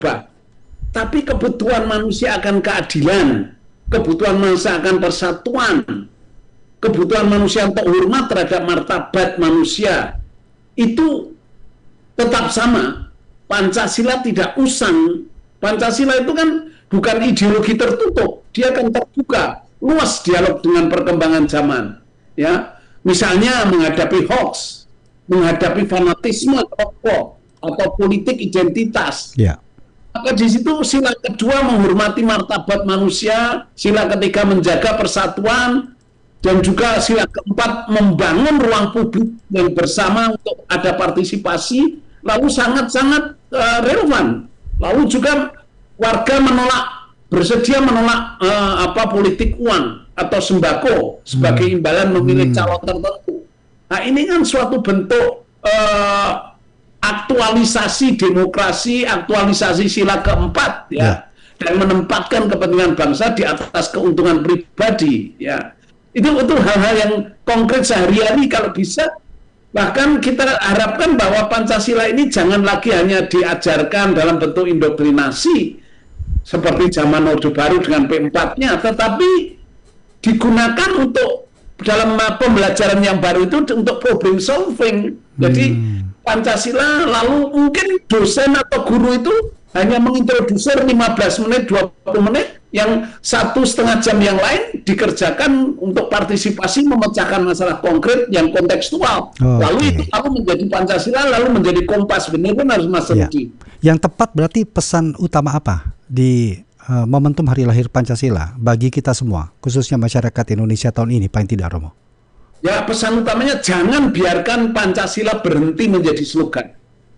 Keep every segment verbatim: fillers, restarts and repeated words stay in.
berubah. Tapi kebutuhan manusia akan keadilan, kebutuhan manusia akan persatuan, kebutuhan manusia untuk hormat terhadap martabat manusia, itu tetap sama. Pancasila tidak usang. Pancasila itu kan bukan ideologi tertutup, dia akan terbuka, luas dialog dengan perkembangan zaman. Ya, misalnya menghadapi hoax, menghadapi fanatisme tokoh atau politik identitas. Ya. Maka di situ sila kedua menghormati martabat manusia, sila ketiga menjaga persatuan, dan juga sila keempat membangun ruang publik yang bersama untuk ada partisipasi, lalu sangat-sangat uh, relevan. Lalu juga warga menolak, bersedia menolak uh, apa politik uang atau sembako sebagai imbalan memilih calon tertentu. Nah, ini kan suatu bentuk uh, aktualisasi demokrasi, aktualisasi sila keempat, ya, ya, dan menempatkan kepentingan bangsa di atas keuntungan pribadi, ya. Itu itu hal-hal yang konkret sehari-hari kalau bisa. Bahkan kita harapkan bahwa Pancasila ini jangan lagi hanya diajarkan dalam bentuk indoktrinasi seperti zaman Orde Baru dengan P empat-nya, tetapi digunakan untuk dalam pembelajaran yang baru itu untuk problem solving. Jadi hmm. Pancasila lalu mungkin dosen atau guru itu hanya mengintrodusir lima belas menit, dua puluh menit, yang satu setengah jam yang lain dikerjakan untuk partisipasi memecahkan masalah konkret yang kontekstual. Oh, lalu okay. itu lalu menjadi Pancasila, lalu menjadi kompas, benar-benar Mas Rudi. Ya. Yang tepat berarti pesan utama apa di uh, momentum hari lahir Pancasila bagi kita semua, khususnya masyarakat Indonesia tahun ini, paling tidak, Romo? Ya, pesan utamanya jangan biarkan Pancasila berhenti menjadi slogan.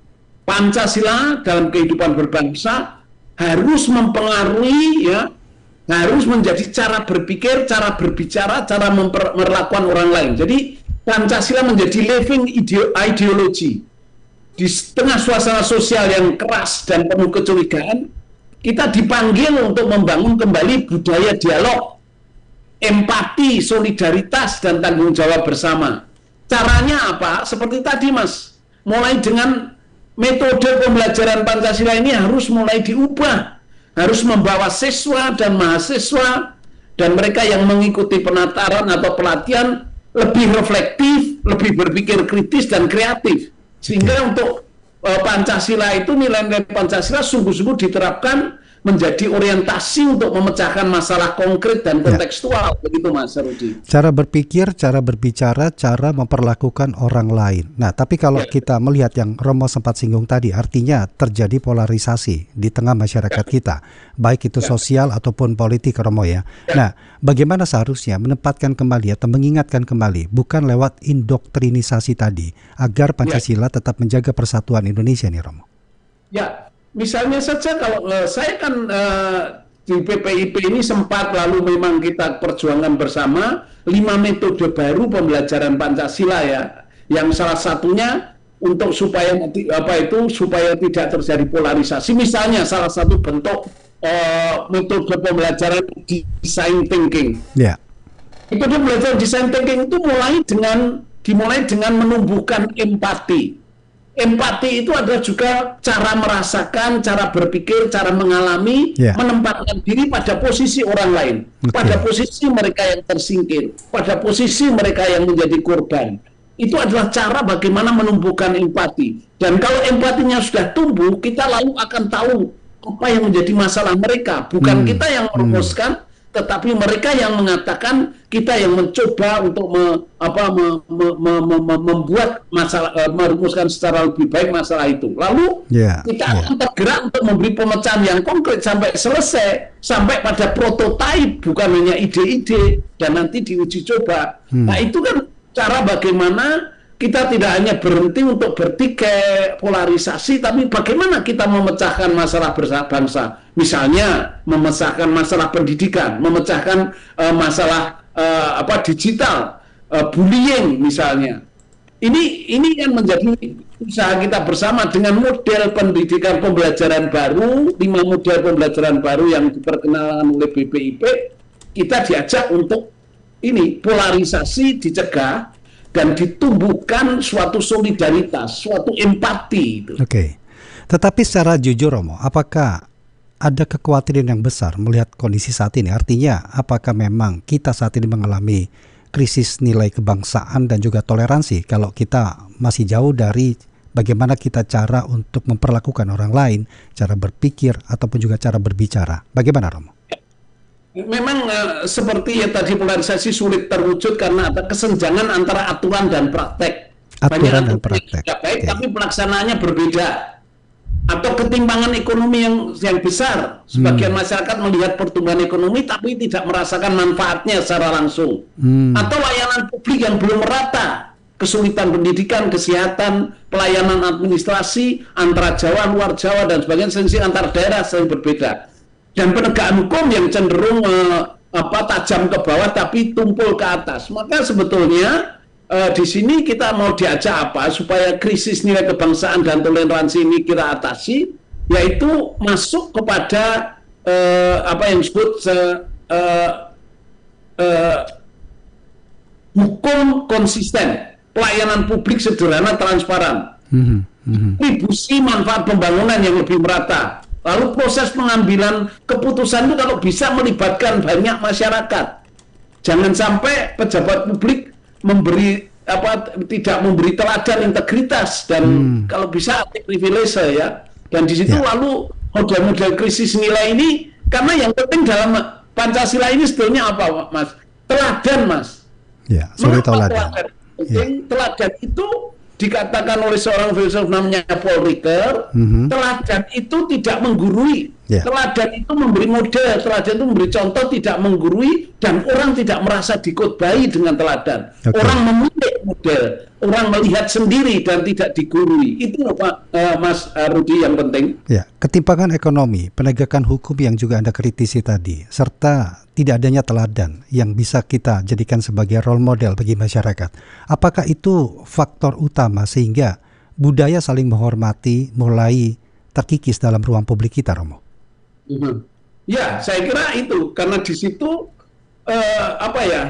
Pancasila dalam kehidupan berbangsa harus mempengaruhi, ya, harus menjadi cara berpikir, cara berbicara, cara memperlakukan orang lain. Jadi Pancasila menjadi living ideology. Di tengah suasana sosial yang keras dan penuh kecurigaan, kita dipanggil untuk membangun kembali budaya dialog, empati, solidaritas, dan tanggung jawab bersama. Caranya apa? Seperti tadi, Mas. Mulai dengan metode pembelajaran Pancasila ini harus mulai diubah. Harus membawa siswa dan mahasiswa dan mereka yang mengikuti penataran atau pelatihan lebih reflektif, lebih berpikir kritis dan kreatif. Sehingga untuk uh, Pancasila itu, nilai-nilai Pancasila sungguh-sungguh diterapkan menjadi orientasi untuk memecahkan masalah konkret dan kontekstual, ya. Begitu Mas Rudi. Cara berpikir, cara berbicara, cara memperlakukan orang lain. Nah, tapi kalau ya. kita melihat yang Romo sempat singgung tadi, artinya terjadi polarisasi di tengah masyarakat ya. kita, baik itu ya. sosial ataupun politik, Romo, ya. ya. Nah, bagaimana seharusnya menempatkan kembali atau mengingatkan kembali, bukan lewat indoktrinisasi tadi, agar Pancasila ya. tetap menjaga persatuan Indonesia nih, Romo? Ya. Misalnya saja kalau uh, saya kan uh, di P P I P ini sempat lalu memang kita perjuangan bersama lima metode baru pembelajaran Pancasila, ya, yang salah satunya untuk supaya apa itu supaya tidak terjadi polarisasi. Misalnya salah satu bentuk uh, metode pembelajaran design thinking. Ya. Yeah. Metode pembelajaran design thinking itu mulai dengan dimulai dengan menumbuhkan empati. Empati itu adalah juga cara merasakan, cara berpikir, cara mengalami, yeah. menempatkan diri pada posisi orang lain, okay. pada posisi mereka yang tersingkir, pada posisi mereka yang menjadi korban. Itu adalah cara bagaimana menumbuhkan empati. Dan kalau empatinya sudah tumbuh, kita lalu akan tahu apa yang menjadi masalah mereka. Bukan hmm. kita yang merumuskan, hmm. tetapi mereka yang mengatakan, kita yang mencoba untuk me, apa, me, me, me, me, me, membuat masalah, uh, merumuskan secara lebih baik masalah itu. Lalu yeah, kita yeah. akan tergerak untuk memberi pemecahan yang konkret sampai selesai, sampai pada prototipe, bukan hanya ide-ide, dan nanti diuji coba. Hmm. Nah, itu kan cara bagaimana kita tidak hanya berhenti untuk bertikai polarisasi, tapi bagaimana kita memecahkan masalah bangsa. Misalnya memecahkan masalah pendidikan, memecahkan uh, masalah uh, apa digital, uh, bullying misalnya. Ini ini yang menjadi usaha kita bersama dengan model pendidikan pembelajaran baru, lima model pembelajaran baru yang diperkenalkan oleh B P I P. Kita diajak untuk ini polarisasi dicegah dan ditumbuhkan suatu solidaritas, suatu empati. Oke. Okay. Tetapi secara jujur Romo, apakah ada kekhawatiran yang besar melihat kondisi saat ini? Artinya apakah memang kita saat ini mengalami krisis nilai kebangsaan dan juga toleransi kalau kita masih jauh dari bagaimana kita cara untuk memperlakukan orang lain, cara berpikir ataupun juga cara berbicara? Bagaimana Romo? Memang uh, seperti ya tadi, polarisasi sulit terwujud karena ada kesenjangan antara aturan dan praktek. Aturan Banyak dan praktek. Tidak baik, okay. Tapi pelaksanaannya berbeda. Atau ketimpangan ekonomi yang yang besar. Sebagian hmm. masyarakat melihat pertumbuhan ekonomi tapi tidak merasakan manfaatnya secara langsung. Hmm. Atau layanan publik yang belum merata. Kesulitan pendidikan, kesehatan, pelayanan administrasi antara Jawa, luar Jawa dan sebagainya, sehingga antar daerah sering berbeda. Dan penegakan hukum yang cenderung eh, apa tajam ke bawah tapi tumpul ke atas. Maka sebetulnya eh, di sini kita mau diajak apa supaya krisis nilai kebangsaan dan toleransi ini kita atasi, yaitu masuk kepada eh, apa yang disebut eh, eh, hukum konsisten, pelayanan publik sederhana, transparan, distribusi manfaat pembangunan yang lebih merata. Lalu proses pengambilan keputusan itu kalau bisa melibatkan banyak masyarakat. Jangan sampai pejabat publik memberi apa tidak memberi teladan integritas dan hmm. kalau bisa privilege ya. Dan di situ ya. Lalu model-model krisis nilai ini, karena yang penting dalam Pancasila ini sebetulnya apa, Mas? Teladan, Mas. Ya, sorry, teladan. Teladan? Penting, ya. Teladan itu dikatakan oleh seorang filsuf namanya Paul Ricoeur, mm-hmm. teladan itu tidak menggurui, yeah. teladan itu memberi model, teladan itu memberi contoh, tidak menggurui, dan orang tidak merasa dikotbahi dengan teladan. Okay. Orang memilih model, orang melihat sendiri dan tidak digurui. Itu Pak uh, Mas Rudi yang penting. Ya, ketimpangan ekonomi, penegakan hukum yang juga Anda kritisi tadi, serta tidak adanya teladan yang bisa kita jadikan sebagai role model bagi masyarakat. Apakah itu faktor utama sehingga budaya saling menghormati mulai terkikis dalam ruang publik kita, Romo? Mm-hmm. Ya, saya kira itu karena di situ eh, apa ya,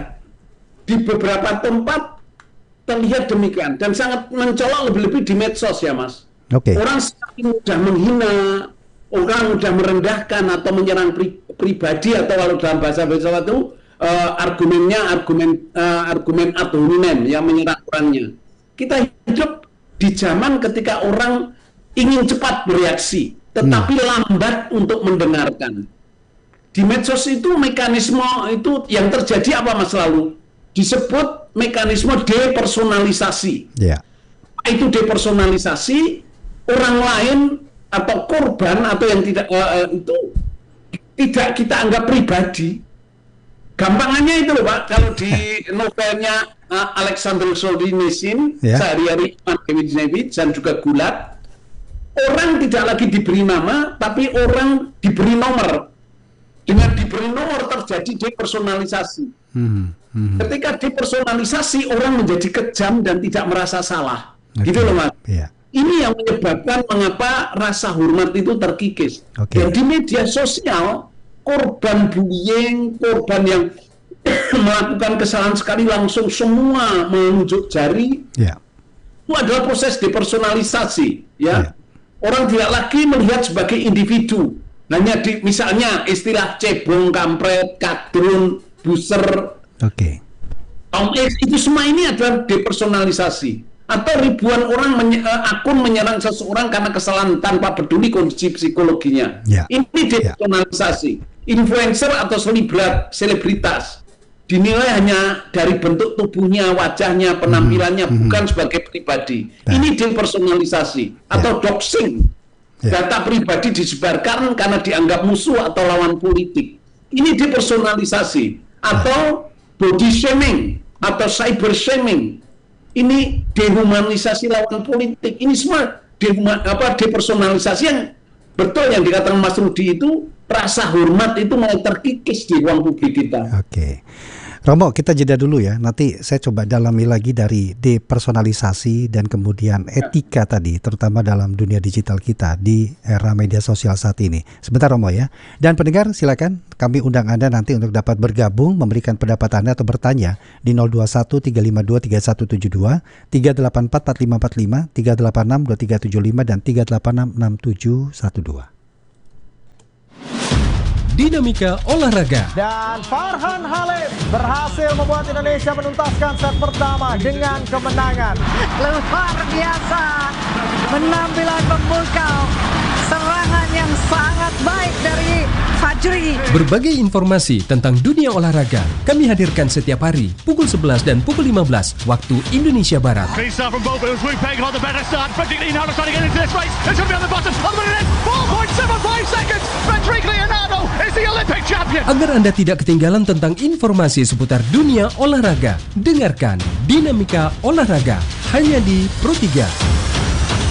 di beberapa tempat terlihat demikian dan sangat mencolok lebih-lebih di medsos ya, Mas. Okay. Orang semakin mudah menghina, orang mudah merendahkan atau menyerang pri pribadi atau kalau dalam bahasa bahasa itu uh, argumennya argumen uh, argumen ad hominem yang menyerang orangnya. Kita hidup di zaman ketika orang ingin cepat bereaksi, tetapi hmm. lambat untuk mendengarkan. Di medsos itu mekanisme itu yang terjadi apa, Mas, lalu disebut mekanisme depersonalisasi. Yeah. Itu depersonalisasi, orang lain atau korban atau yang tidak uh, itu tidak kita anggap pribadi. Gampangannya itu loh Pak, kalau di novelnya uh, Alexander Solzhenitsyn, yeah. Sehari-hari Ivan dan juga Gulat, orang tidak lagi diberi nama, tapi orang diberi nomor. Dengan diberi nomor terjadi depersonalisasi. Hmm. Hmm. Ketika depersonalisasi, orang menjadi kejam dan tidak merasa salah. Okay. Gitu loh Mas. Yeah. Ini yang menyebabkan mengapa rasa hormat itu terkikis. Okay. Dan di media sosial, korban bullying, korban yang melakukan kesalahan sekali langsung semua menunjuk jari, yeah. itu adalah proses depersonalisasi. Ya, yeah. Orang tidak lagi melihat sebagai individu. Hanya di, misalnya istilah cebong, kampret, kadrun, buser, okay. Tom X, itu semua ini adalah depersonalisasi. Atau ribuan orang menye uh, akun menyerang seseorang karena kesalahan tanpa peduli kondisi psikologinya. Yeah. Ini depersonalisasi. Yeah. Influencer atau selebrat, selebritas dinilai hanya dari bentuk tubuhnya, wajahnya, penampilannya, mm-hmm. bukan sebagai pribadi. Nah. Ini depersonalisasi atau yeah. doxing. Yeah. Data pribadi disebarkan karena dianggap musuh atau lawan politik. Ini depersonalisasi atau body shaming atau cyber shaming. Ini dehumanisasi lawan politik. Ini semua dehuma, apa, depersonalisasi yang betul yang dikatakan Mas Rudi itu, rasa hormat itu mulai terkikis di ruang publik kita. Oke. Romo, kita jeda dulu ya. Nanti saya coba dalami lagi dari depersonalisasi dan kemudian etika tadi, terutama dalam dunia digital kita di era media sosial saat ini. Sebentar Romo ya. Dan pendengar silakan kami undang Anda nanti untuk dapat bergabung, memberikan pendapat Anda atau bertanya di nol dua satu tiga lima dua tiga satu tujuh dua, tiga delapan empat empat lima empat lima, tiga delapan enam dua tiga tujuh lima dan tiga delapan enam enam tujuh satu dua. Dinamika olahraga. Dan Farhan Halim berhasil membuat Indonesia menuntaskan set pertama dengan kemenangan. Luar biasa, penampilan memukau, serangan yang sangat baik dari Fajri. Berbagai informasi tentang dunia olahraga kami hadirkan setiap hari pukul sebelas dan pukul lima belas waktu Indonesia Barat. Agar Anda tidak ketinggalan tentang informasi seputar dunia olahraga, dengarkan Dinamika Olahraga hanya di Pro tiga.